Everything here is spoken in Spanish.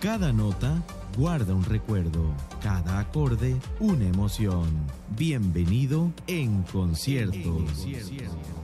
Cada nota guarda un recuerdo, cada acorde una emoción. Bienvenido en concierto.